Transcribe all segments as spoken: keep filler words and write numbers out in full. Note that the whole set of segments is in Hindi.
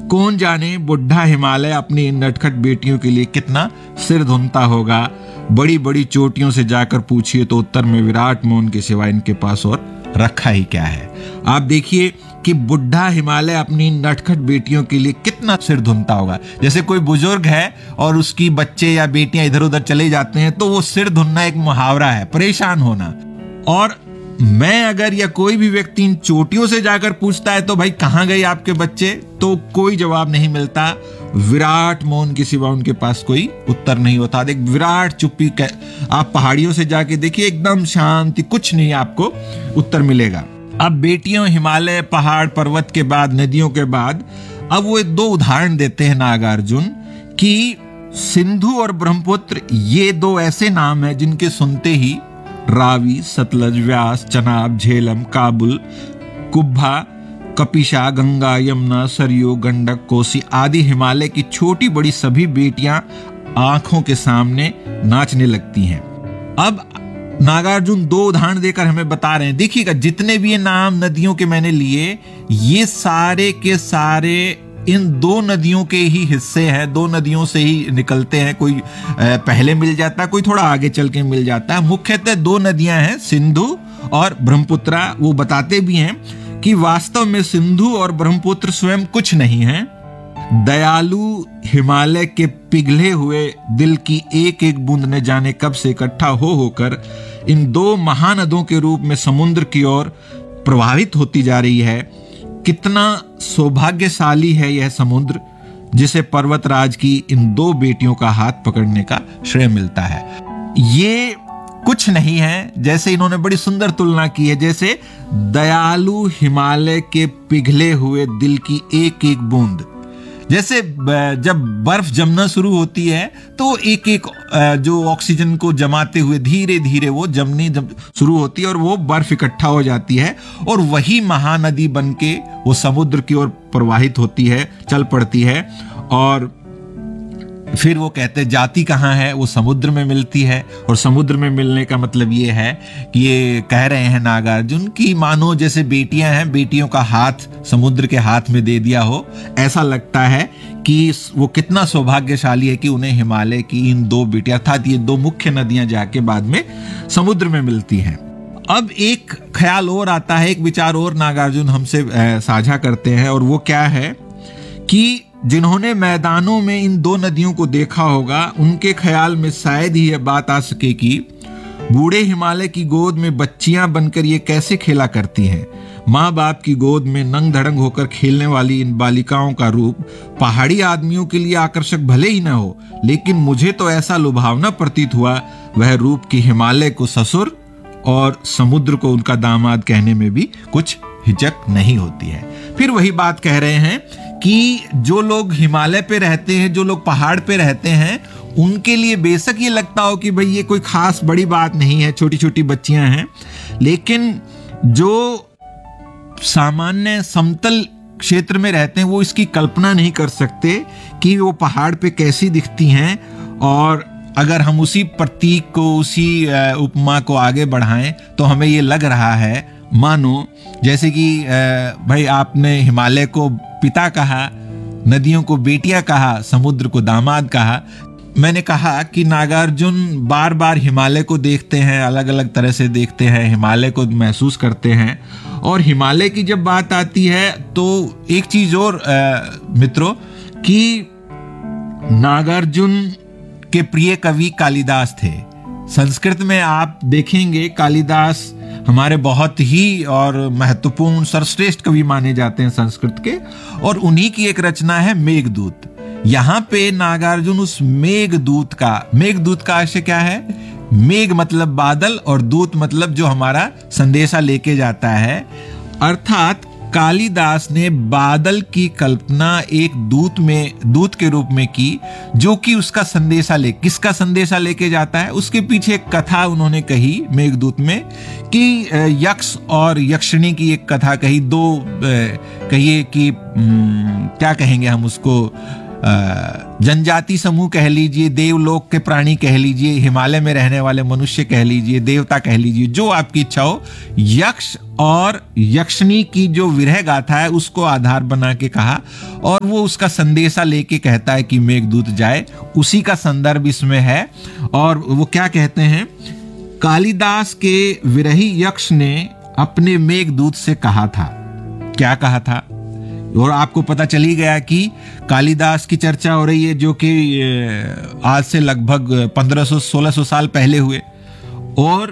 कौन जाने बुढ़ा हिमालय अपनी इन नटखट बेटियों के लिए कितना सिर धुनता होगा। बड़ी बड़ी चोटियों से जाकर पूछिए तो उत्तर में विराट मोहन के सिवा इनके पास और रखा ही क्या है। आप देखिए कि बुढ़ा हिमालय अपनी नटखट बेटियों के लिए कितना सिर धुनता होगा। जैसे कोई बुजुर्ग है और उसकी बच्चे या बेटियां इधर उधर चले जाते हैं तो वो सिर धुनना एक मुहावरा है, परेशान होना। और मैं अगर या कोई भी व्यक्ति इन चोटियों से जाकर पूछता है तो भाई कहाँ गए आपके बच्चे, तो कोई जवाब नहीं मिलता। विराट मोहन के सिवा उनके पास कोई उत्तर नहीं होता। देख विराट चुप्पी। आप पहाड़ियों से जाके देखिए, एकदम शांति, कुछ नहीं आपको उत्तर मिलेगा। अब बेटियों, हिमालय, पहाड़, पर्वत के बाद नदियों के बाद अब वो दो उदाहरण देते हैं नागार्जुन कि सिंधु और ब्रह्मपुत्र ये दो ऐसे नाम हैं जिनके सुनते ही रावी, सतलज, व्यास, चनाब, झेलम, काबुल, कुब्भा, कपिशा, गंगा, यमुना, सरयू, गंडक, कोसी आदि हिमालय की छोटी बड़ी सभी बेटियां आंखों के सामने नाचने लगती हैं। अब नागार्जुन दो उदाहरण देकर हमें बता रहे हैं, देखिएगा जितने भी ये नाम नदियों के मैंने लिए, ये सारे के सारे इन दो नदियों के ही हिस्से हैं, दो नदियों से ही निकलते हैं। कोई पहले मिल जाता है, कोई थोड़ा आगे चल के मिल जाता है। मुख्यतः दो नदियां हैं, सिंधु और ब्रह्मपुत्र। वो बताते भी हैं कि वास्तव में सिंधु और ब्रह्मपुत्र स्वयं कुछ नहीं है। दयालु हिमालय के पिघले हुए दिल की एक एक बूंद न जाने कब से इकट्ठा हो होकर इन दो महानदों के रूप में समुद्र की ओर प्रवाहित होती जा रही है। कितना सौभाग्यशाली है यह समुद्र जिसे पर्वतराज की इन दो बेटियों का हाथ पकड़ने का श्रेय मिलता है। ये कुछ नहीं है, जैसे इन्होंने बड़ी सुंदर तुलना की है, जैसे दयालु हिमालय के पिघले हुए दिल की एक एक बूंद। जैसे जब बर्फ जमना शुरू होती है तो एक एक जो ऑक्सीजन को जमाते हुए धीरे धीरे वो जमनी जब शुरू होती है और वो बर्फ इकट्ठा हो जाती है और वही महानदी बनके वो समुद्र की ओर प्रवाहित होती है, चल पड़ती है। और फिर वो कहते हैं जाती कहाँ है, वो समुद्र में मिलती है। और समुद्र में मिलने का मतलब ये है कि ये कह रहे हैं नागार्जुन कि मानो जैसे बेटियां हैं, बेटियों का हाथ समुद्र के हाथ में दे दिया हो। ऐसा लगता है कि वो कितना सौभाग्यशाली है कि उन्हें हिमालय की इन दो बेटियां, अर्थात ये दो मुख्य नदियां जाके बाद में समुद्र में मिलती हैं। अब एक ख्याल और आता है, एक विचार और नागार्जुन हमसे साझा करते हैं, और वो क्या है कि जिन्होंने मैदानों में इन दो नदियों को देखा होगा उनके ख्याल में शायद ही यह बात आ सके कि बूढ़े हिमालय की गोद में बच्चियां बनकर ये कैसे खेला करती हैं। माँ बाप की गोद में नंग धड़ंग होकर खेलने वाली इन बालिकाओं का रूप पहाड़ी आदमियों के लिए आकर्षक भले ही न हो, लेकिन मुझे तो ऐसा लुभावना प्रतीत हुआ वह रूप कि हिमालय को ससुर और समुद्र को उनका दामाद कहने में भी कुछ हिचक नहीं होती है। फिर वही बात कह रहे हैं कि जो लोग हिमालय पे रहते हैं, जो लोग पहाड़ पे रहते हैं, उनके लिए बेशक ये लगता हो कि भाई ये कोई खास बड़ी बात नहीं है, छोटी छोटी बच्चियां हैं, लेकिन जो सामान्य समतल क्षेत्र में रहते हैं वो इसकी कल्पना नहीं कर सकते कि वो पहाड़ पे कैसी दिखती हैं। और अगर हम उसी प्रतीक को, उसी उपमा को आगे बढ़ाएं तो हमें ये लग रहा है मानो जैसे कि भाई आपने हिमालय को पिता कहा, नदियों को बेटियां कहा, समुद्र को दामाद कहा। मैंने कहा कि नागार्जुन बार बार हिमालय को देखते हैं, अलग अलग तरह से देखते हैं, हिमालय को महसूस करते हैं। और हिमालय की जब बात आती है तो एक चीज और आ, मित्रों कि नागार्जुन के प्रिय कवि कालिदास थे। संस्कृत में आप देखेंगे कालिदास हमारे बहुत ही और महत्वपूर्ण सर्वश्रेष्ठ कवि माने जाते हैं संस्कृत के, और उन्हीं की एक रचना है मेघदूत। यहाँ पे नागार्जुन उस मेघदूत का, मेघदूत का आशय क्या है? मेघ मतलब बादल और दूत मतलब जो हमारा संदेशा लेके जाता है। अर्थात कालिदास ने बादल की कल्पना एक दूत में, दूत के रूप में की, जो कि उसका संदेशा ले, किसका संदेशा लेके जाता है। उसके पीछे एक कथा उन्होंने कही मेघदूत में कि यक्ष और यक्षिणी की एक कथा कही। दो कहिए कि क्या कहेंगे हम उसको, जनजाति समूह कह लीजिए, देवलोक के प्राणी कह लीजिए, हिमालय में रहने वाले मनुष्य कह लीजिए, देवता कह लीजिए, जो आपकी इच्छा हो, यक्ष और यक्षिणी की जो विरह गाथा है उसको आधार बना के कहा, और वो उसका संदेशा लेके कहता है कि मेघदूत जाए, उसी का संदर्भ इसमें है। और वो क्या कहते हैं, कालिदास के विरही यक्ष ने अपने मेघदूत से कहा था, क्या कहा था, और आपको पता चली गया कि कालिदास की चर्चा हो रही है जो कि आज से लगभग पंद्रह सौ सोलह सौ साल पहले हुए, और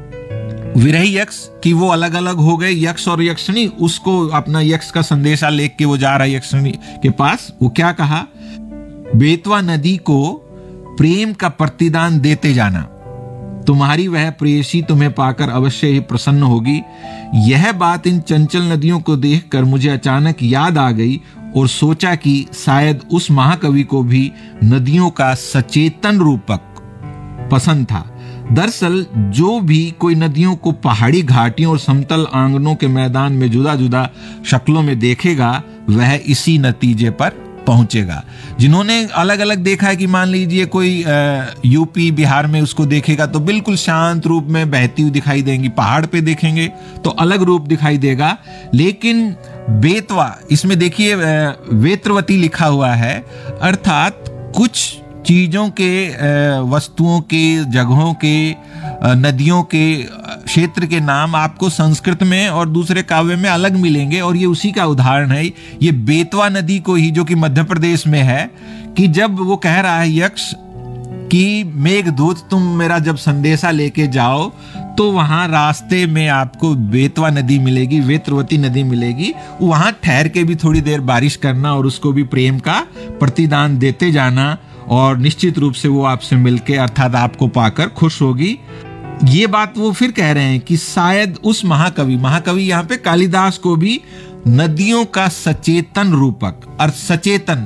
विरही यक्ष की वो अलग अलग हो गए, यक्ष और यक्षिणी, उसको अपना यक्ष का संदेशा लेके के वो जा रहा है यक्षिणी के पास। वो क्या कहा, बेतवा नदी को प्रेम का प्रतिदान देते जाना, तुम्हारी वह प्रेयसी तुम्हें पाकर अवश्य ही प्रसन्न होगी। यह बात इन चंचल नदियों को देखकर मुझे अचानक याद आ गई और सोचा कि शायद उस महाकवि को भी नदियों का सचेतन रूपक पसंद था। दरअसल जो भी कोई नदियों को पहाड़ी घाटियों और समतल आंगनों के मैदान में जुदा जुदा शक्लों में देखेगा, वह इसी नतीजे पर पहुंचेगा। जिन्होंने अलग अलग देखा है कि मान लीजिए कोई यूपी बिहार में उसको देखेगा तो बिल्कुल शांत रूप में बहती हुई दिखाई देंगी, पहाड़ पे देखेंगे तो अलग रूप दिखाई देगा। लेकिन बेतवा, इसमें देखिए वेत्रवती लिखा हुआ है, अर्थात कुछ चीजों के, वस्तुओं के, जगहों के, नदियों के क्षेत्र के नाम आपको संस्कृत में और दूसरे काव्य में अलग मिलेंगे, और ये उसी का उदाहरण है। ये बेतवा नदी को ही, जो कि मध्य प्रदेश में है, कि जब वो कह रहा है यक्ष कि मेघदूत तुम मेरा जब संदेशा लेके जाओ तो वहां रास्ते में आपको बेतवा नदी मिलेगी, वेत्रवती नदी मिलेगी, वहां ठहर के भी थोड़ी देर बारिश करना और उसको भी प्रेम का प्रतिदान देते जाना, और निश्चित रूप से वो आपसे मिलके अर्थात आपको पाकर खुश होगी। ये बात वो फिर कह रहे हैं कि शायद उस महाकवि, महाकवि यहाँ पे कालिदास को भी नदियों का सचेतन रूपक, और सचेतन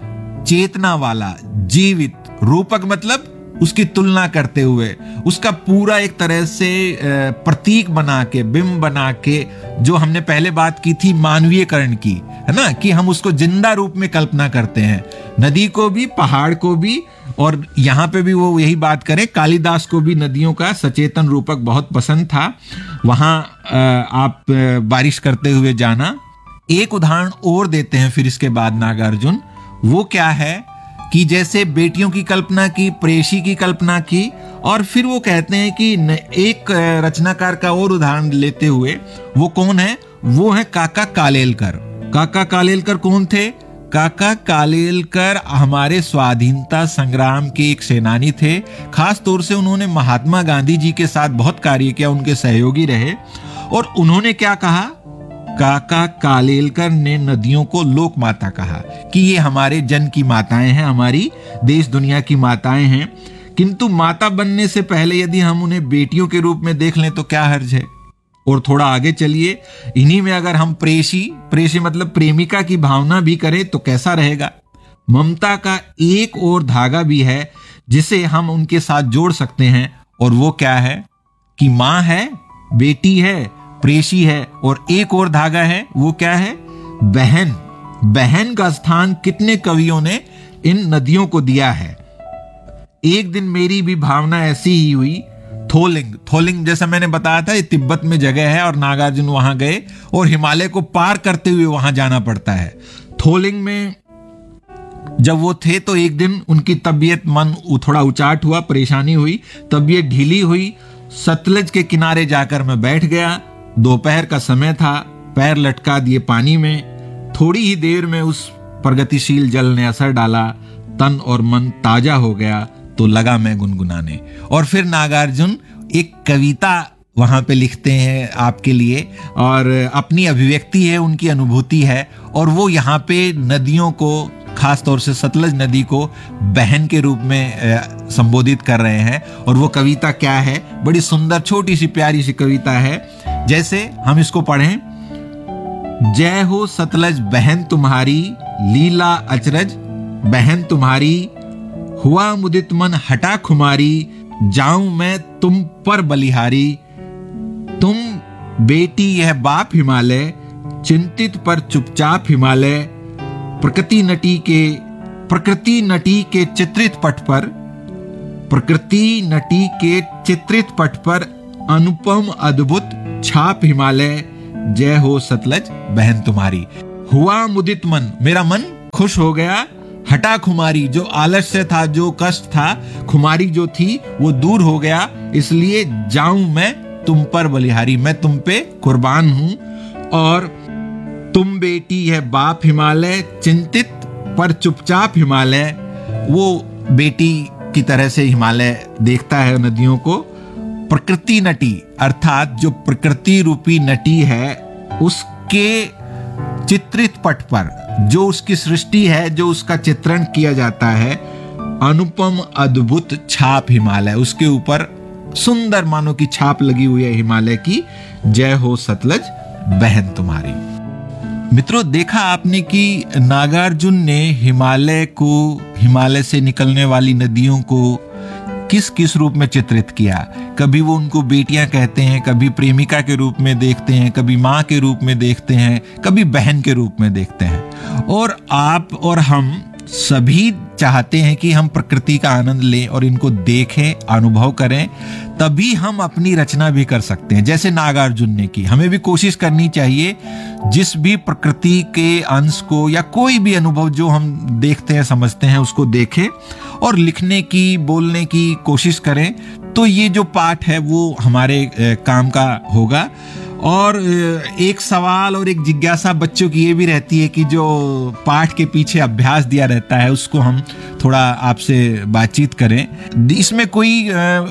चेतना वाला, जीवित, रूपक मतलब उसकी तुलना करते हुए, उसका पूरा एक तरह से प्रतीक बना के, बिंब बना के, जो हमने पहले बात की थी मानवीयकरण की, है ना, कि हम उसको जिंदा रूप में कल्पना करते हैं, नदी को भी, पहाड़ को भी, और यहाँ पे भी वो यही बात करें, कालिदास को भी नदियों का सचेतन रूपक बहुत पसंद था। वहां आप बारिश करते हुए जाना। एक उदाहरण और देते हैं फिर इसके बाद नागार्जुन, वो क्या है कि जैसे बेटियों की कल्पना की, प्रेयसी की कल्पना की, और फिर वो कहते हैं कि एक रचनाकार का और उदाहरण लेते हुए, वो कौन है, वो है काका कालेलकर। काका कालेलकर कौन थे? काका कालेलकर हमारे स्वाधीनता संग्राम के एक सेनानी थे। खास तौर से उन्होंने महात्मा गांधी जी के साथ बहुत कार्य किया, उनके सहयोगी रहे। और उन्होंने क्या कहा, काका कालेलकर ने नदियों को लोक माता कहा कि ये हमारे जन की माताएं हैं, हमारी देश दुनिया की माताएं हैं, किंतु माता बनने से पहले यदि हम उन्हें बेटियों के रूप में देख लें तो क्या हर्ज है। और थोड़ा आगे चलिए, इन्हीं में अगर हम प्रेषी, प्रेषी मतलब प्रेमिका की भावना भी करें तो कैसा रहेगा। ममता का एक और धागा भी है जिसे हम उनके साथ जोड़ सकते हैं, और वो क्या है कि माँ है, बेटी है, प्रेषी है, और एक और धागा है, वो क्या है, बहन। बहन का स्थान कितने कवियों ने इन नदियों को दिया है। एक दिन मेरी भी भावना ऐसी ही हुई। थोलिंग, थोलिंग जैसा मैंने बताया था, ये तिब्बत में जगह है, और नागार्जुन वहां गए और हिमालय को पार करते हुए वहां जाना पड़ता है। थोलिंग में जब वो थे तो एक दिन उनकी तबीयत, मन थोड़ा उचाट हुआ, परेशानी हुई, तबीयत ढीली हुई। सतलज के किनारे जाकर मैं बैठ गया। दोपहर का समय था, पैर लटका दिए पानी में। थोड़ी ही देर में उस प्रगतिशील जल ने असर डाला, तन और मन ताजा हो गया, तो लगा मैं गुनगुनाने। और फिर नागार्जुन एक कविता वहां पे लिखते हैं आपके लिए, और अपनी अभिव्यक्ति है, उनकी अनुभूति है, और वो यहाँ पे नदियों को, खास तौर से सतलज नदी को बहन के रूप में संबोधित कर रहे हैं। और वो कविता क्या है, बड़ी सुंदर छोटी सी प्यारी सी कविता है। जैसे हम इसको पढ़ें, जय हो सतलज बहन तुम्हारी, लीला अचरज बहन तुम्हारी, हुआ मुदित मन हटा खुमारी, जाऊं मैं तुम पर बलिहारी। तुम बेटी यह बाप हिमालय, चिंतित पर चुपचाप हिमालय, प्रकृति नटी के प्रकृति नटी के चित्रित पट पर प्रकृति नटी के चित्रित पट पर अनुपम अद्भुत छाप हिमालय, जय हो सतलज बहन तुम्हारी। हुआ मुदित मन, मेरा मन खुश हो गया। हटा खुमारी, जो आलस्य था, जो कष्ट था, खुमारी जो थी वो दूर हो गया। इसलिए जाऊं मैं तुम पर बलिहारी, मैं तुम पे कुर्बान हूं। और तुम बेटी है बाप हिमालय, चिंतित पर चुपचाप हिमालय। वो बेटी की तरह से हिमालय देखता है नदियों को। प्रकृति नटी अर्थात जो प्रकृति रूपी नटी है, उसके चित्रित पट पर जो उसकी सृष्टि है, जो उसका चित्रण किया जाता है, अनुपम अद्भुत छाप हिमालय, उसके ऊपर सुंदर मानो की छाप लगी हुई है हिमालय की। जय हो सतलज बहन तुम्हारी। मित्रों, देखा आपने कि नागार्जुन ने हिमालय को, हिमालय से निकलने वाली नदियों को किस किस रूप में चित्रित किया। कभी वो उनको बेटियां कहते हैं, कभी प्रेमिका के रूप में देखते हैं, कभी माँ के रूप में देखते हैं, कभी बहन के रूप में देखते हैं। और आप और हम सभी चाहते हैं कि हम प्रकृति का आनंद लें और इनको देखें, अनुभव करें, तभी हम अपनी रचना भी कर सकते हैं, जैसे नागार्जुन ने की। हमें भी कोशिश करनी चाहिए जिस भी प्रकृति के अंश को या कोई भी अनुभव जो हम देखते हैं, समझते हैं, उसको देखें और लिखने की, बोलने की कोशिश करें। तो ये जो पाठ है वो हमारे काम का होगा। और एक सवाल और एक जिज्ञासा बच्चों की ये भी रहती है कि जो पाठ के पीछे अभ्यास दिया रहता है, उसको हम थोड़ा आपसे बातचीत करें। इसमें कोई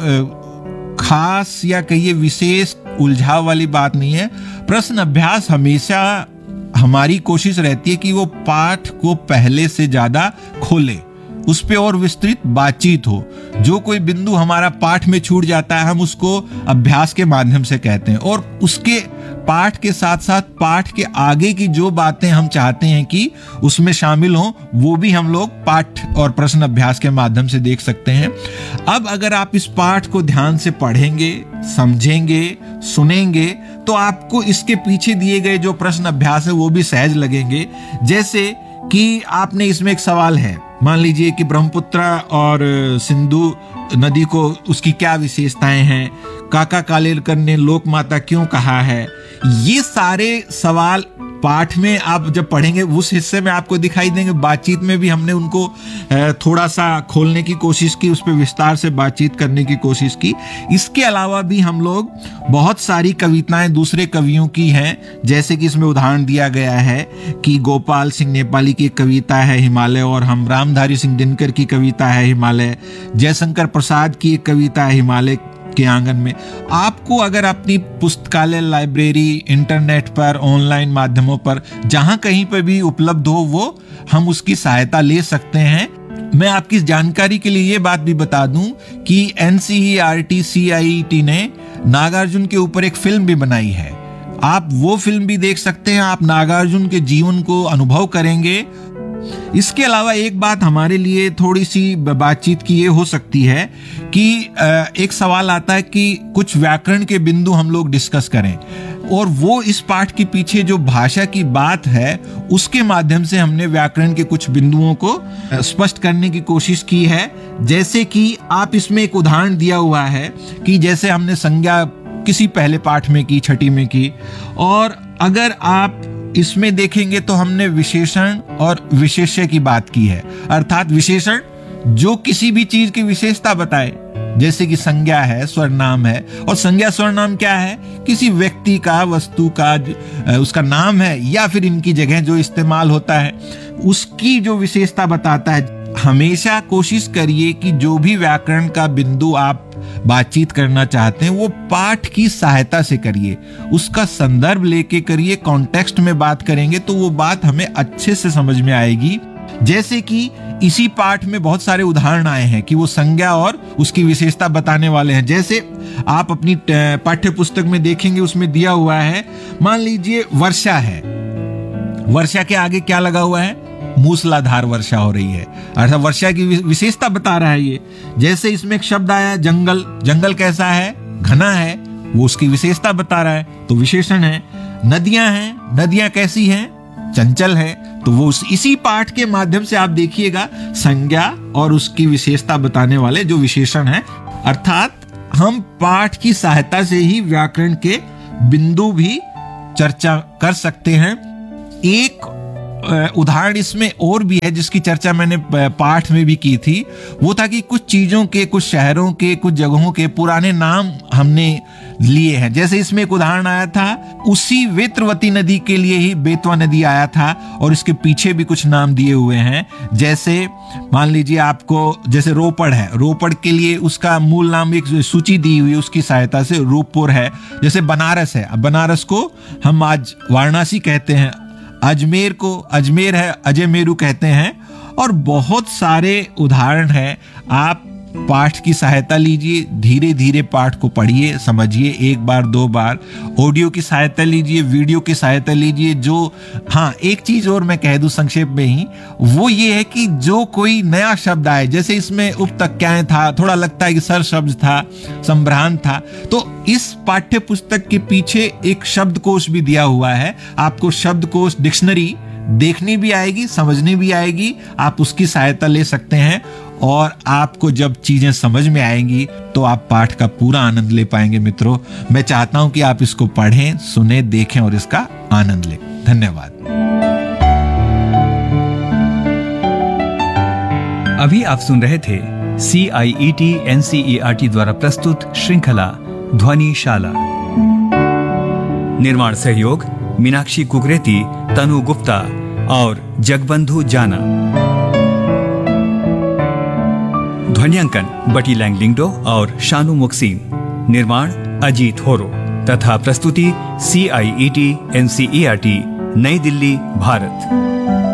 खास या कहिए विशेष उलझाव वाली बात नहीं है। प्रश्न अभ्यास हमेशा हमारी कोशिश रहती है कि वो पाठ को पहले से ज्यादा खोले, उस पे और विस्तृत बातचीत हो। जो कोई बिंदु हमारा पाठ में छूट जाता है, हम उसको अभ्यास के माध्यम से कहते हैं। और उसके पाठ के साथ साथ पाठ के आगे की जो बातें हम चाहते हैं कि उसमें शामिल हों, वो भी हम लोग पाठ और प्रश्न अभ्यास के माध्यम से देख सकते हैं। अब अगर आप इस पाठ को ध्यान से पढ़ेंगे, समझेंगे, सुनेंगे, तो आपको इसके पीछे दिए गए जो प्रश्न अभ्यास है वो भी सहज लगेंगे। जैसे कि आपने इसमें एक सवाल है, मान लीजिए कि ब्रह्मपुत्र और सिंधु नदी को उसकी क्या विशेषताएं हैं, काका कालेलकर ने लोक माता क्यों कहा है। ये सारे सवाल पाठ में आप जब पढ़ेंगे उस हिस्से में आपको दिखाई देंगे। बातचीत में भी हमने उनको थोड़ा सा खोलने की कोशिश की, उस पर विस्तार से बातचीत करने की कोशिश की। इसके अलावा भी हम लोग बहुत सारी कविताएं दूसरे कवियों की हैं, जैसे कि इसमें उदाहरण दिया गया है कि गोपाल सिंह नेपाली की कविता है हिमालय, और हम रामधारी सिंह दिनकर की कविता है हिमालय, जयशंकर प्रसाद की एक कविता है हिमालय के आंगन में। आपको अगर अपनी पुस्तकालय, लाइब्रेरी, इंटरनेट पर, ऑनलाइन माध्यमों पर जहां कहीं पर भी उपलब्ध हो, वो हम उसकी सहायता ले सकते हैं। मैं आपकी जानकारी के लिए ये बात भी बता दूं कि एनसीईआरटी सीआईईटी ने नागार्जुन के ऊपर एक फिल्म भी बनाई है। आप वो फिल्म भी देख सकते हैं, आप नागार्जुन के जीवन को अनुभव करेंगे। इसके अलावा एक बात हमारे लिए थोड़ी सी बातचीत की ये हो सकती है कि एक सवाल आता है कि कुछ व्याकरण के बिंदु हम लोग डिस्कस करें, और वो इस पाठ के पीछे जो भाषा की बात है उसके माध्यम से हमने व्याकरण के कुछ बिंदुओं को स्पष्ट करने की कोशिश की है। जैसे कि आप इसमें एक उदाहरण दिया हुआ है कि जैसे हमने संज्ञा किसी पहले पाठ में की, छठी में की, और अगर आप इसमें देखेंगे तो हमने विशेषण और विशेष्य की बात की है। अर्थात विशेषण जो किसी भी चीज की विशेषता बताए, जैसे कि संज्ञा है, स्वरनाम है, और संज्ञा स्वरनाम क्या है, किसी व्यक्ति का, वस्तु का उसका नाम है, या फिर इनकी जगह जो इस्तेमाल होता है उसकी जो विशेषता बताता है। हमेशा कोशिश करिए कि जो भी व्याकरण का बिंदु आप बातचीत करना चाहते हैं वो पाठ की सहायता से करिए, उसका संदर्भ लेके करिए। कॉन्टेक्स्ट में बात करेंगे तो वो बात हमें अच्छे से समझ में आएगी। जैसे कि इसी पाठ में बहुत सारे उदाहरण आए हैं कि वो संज्ञा और उसकी विशेषता बताने वाले हैं। जैसे आप अपनी पाठ्य पुस्तक में देखेंगे, उसमें दिया हुआ है, मान लीजिए वर्षा है, वर्षा के आगे क्या लगा हुआ है, मूसलाधार वर्षा हो रही है, अर्थात वर्षा की विशेषता बता रहा है ये। जैसे इसमें एक शब्द आया जंगल, जंगल कैसा है, घना है, वो उसकी विशेषता बता रहा है, तो विशेषण है। नदियां हैं, नदियां कैसी हैं, चंचल है, तो वो उस इसी पाठ के माध्यम से आप देखिएगा संज्ञा और उसकी विशेषता बताने वाले जो विशेषण हैं, अर्थात हम पाठ की सहायता से ही व्याकरण के बिंदु भी चर्चा कर सकते हैं। एक उदाहरण इसमें और भी है जिसकी चर्चा मैंने पाठ में भी की थी, वो था कि कुछ चीजों के, कुछ शहरों के, कुछ जगहों के पुराने नाम हमने लिए हैं। जैसे इसमें एक उदाहरण आया था, उसी वेत्रवती नदी के लिए ही बेतवा नदी आया था और इसके पीछे भी कुछ नाम दिए हुए हैं। जैसे मान लीजिए आपको, जैसे रोपड़ है, रोपड़ के लिए उसका मूल नाम एक सूची दी हुई, उसकी सहायता से रूपपुर है। जैसे बनारस है, बनारस को हम आज वाराणसी कहते हैं, अजमेर को अजमेर है, अजयमेरू कहते हैं। और बहुत सारे उदाहरण हैं। आप पाठ की सहायता लीजिए, धीरे धीरे पाठ को पढ़िए, समझिए, एक बार दो बार। ऑडियो की सहायता लीजिए, वीडियो की सहायता लीजिए। जो हाँ, एक चीज और मैं कह दूं संक्षेप में ही, वो ये है कि जो कोई नया शब्द आए, जैसे इसमें उपतक्याएं था, थोड़ा लगता है कि सर शब्द था, संभ्रांत था, तो इस पाठ्य पुस्तक के पीछे एक शब्दकोश भी दिया हुआ है। आपको शब्दकोश, डिक्शनरी देखनी भी आएगी, समझनी भी आएगी, आप उसकी सहायता ले सकते हैं। और आपको जब चीजें समझ में आएंगी तो आप पाठ का पूरा आनंद ले पाएंगे। मित्रों, मैं चाहता हूं कि आप इसको पढ़ें, सुने, देखें और इसका आनंद लें। धन्यवाद। अभी आप सुन रहे थे सी आई E T N C E R T द्वारा प्रस्तुत श्रृंखला ध्वनिशाला। निर्माण सहयोग मीनाक्षी कुकरेती, तनु गुप्ता और जगबंधु जाना। ध्वनियांकन बटी लैंगलिंगडो और शानू मुक्सीन। निर्माण अजीत होरो तथा प्रस्तुति सी आई E T N C E R T, नई दिल्ली, भारत।